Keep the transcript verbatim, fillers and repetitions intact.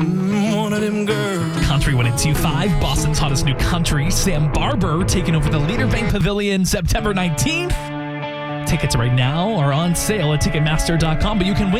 Mm, one of them girls. Country one and two five, Boston's hottest new country, Sam Barber, taking over the Leader Bank Pavilion September nineteenth. Tickets right now are on sale at Ticketmaster dot com, but you can win